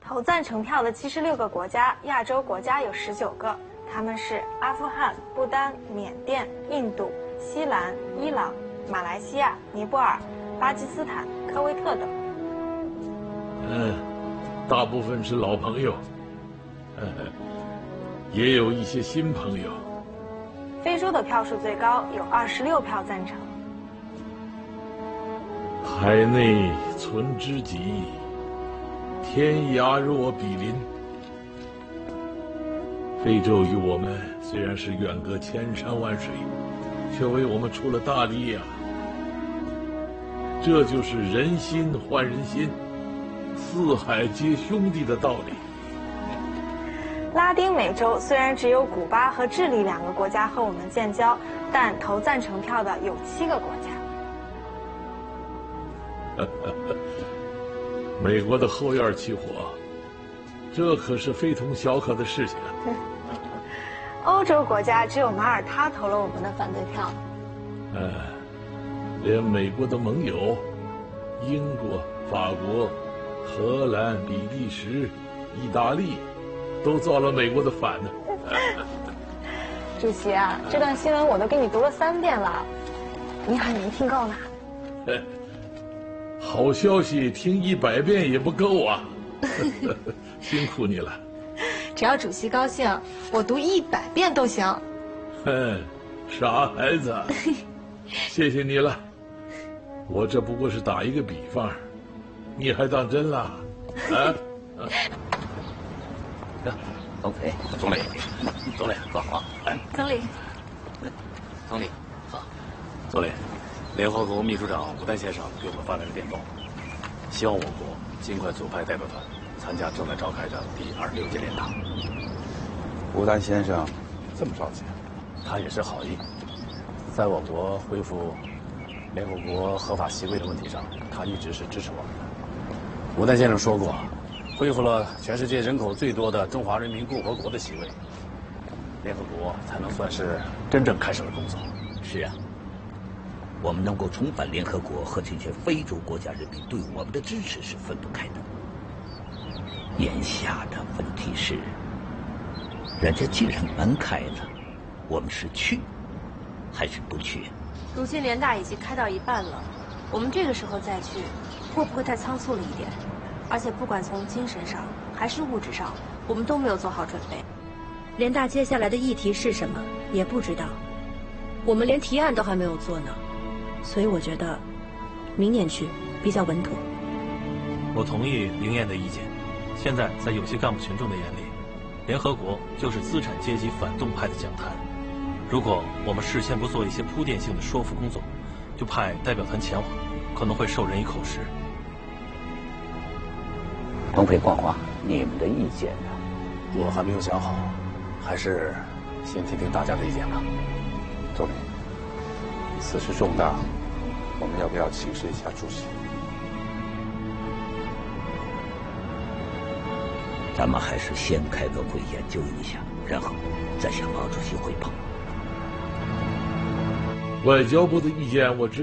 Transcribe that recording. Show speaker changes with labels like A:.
A: 投赞成票的76个国家，亚洲国家有19个，他们是阿富汗、不丹、缅甸、印度、西兰、伊朗、马来西亚、尼泊尔、巴基斯坦、科威特等。
B: 大部分是老朋友，也有一些新朋友。
A: 非洲的票数最高，有26票赞成。
B: 海内存知己，天涯若比邻。非洲与我们虽然是远隔千山万水，却为我们出了大力呀。这就是人心换人心，四海皆兄弟的道理。
A: 拉丁美洲虽然只有古巴和智利2个国家和我们建交，但投赞成票的有7个国家。
B: 美国的后院起火，这可是非同小可的事情。
A: 欧洲国家只有马耳他投了我们的反对票。
B: 连美国的盟友英国、法国、荷兰、比利时、意大利都造了美国的反呢。
A: 主席啊，这段新闻我都给你读了3遍了，你还没听够呢。
B: 好消息听100遍也不够啊。辛苦你了。
A: 只要主席高兴，我读100遍都行。
B: 傻孩子，谢谢你了。我这不过是打一个比方，你还当真了？
C: 总理，坐好。
A: 总理，
C: 好。总理，联合国秘书长吴丹先生给我们发来了电报，希望我国尽快组派代表团参加正在召开的第26届联大。
D: 吴丹先生这么着急？
C: 他也是好意，在我国恢复联合国合法席位的问题上，他一直是支持我们的。吴丹先生说过，恢复了全世界人口最多的中华人民共和国的席位，联合国才能算是真正开始了工作。
E: 是啊，我们能够重返联合国和这些非洲国家人民对我们的支持是分不开的。眼下的问题是，人家既然门开了，我们是去还是不去？
F: 如今联大已经开到一半了，我们这个时候再去，会不会太仓促了一点？而且不管从精神上还是物质上，我们都没有做好准备。
G: 联大接下来的议题是什么也不知道，我们连提案都还没有做呢，所以我觉得明年去比较稳妥。
H: 我同意凌燕的意见。现在在有些干部群众的眼里，联合国就是资产阶级反动派的讲坛。如果我们事先不做一些铺垫性的说服工作，就派代表团前往，可能会授人以口实。
E: 东非光华，你们的意见呢？
C: 我还没有想好，还是先听听大家的意见吧。
D: 总理，此事重大，我们要不要请示一下主席？
E: 咱们还是先开个会研究一下，然后再向毛主席汇报。
B: 外交部的意见我知